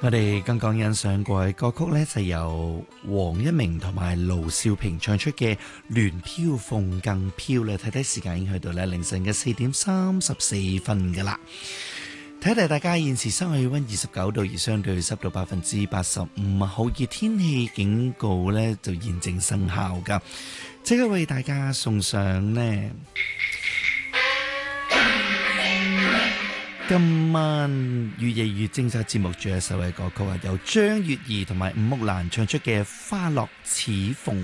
我哋剛剛欣賞過嘅歌曲呢，就由黃一鳴同埋盧少平唱出嘅《聯飄鳳更飄》啦。睇睇時間已經去到咧凌晨嘅4:34噶啦。睇睇大家現時室外氣溫29度，而相對濕度85%，酷熱天氣警告呢就現正生效噶。即刻為大家送上呢今晚越夜越精彩節目最後一首嘅歌曲啊，由張月兒同埋吳木蘭唱出嘅《花落似鳳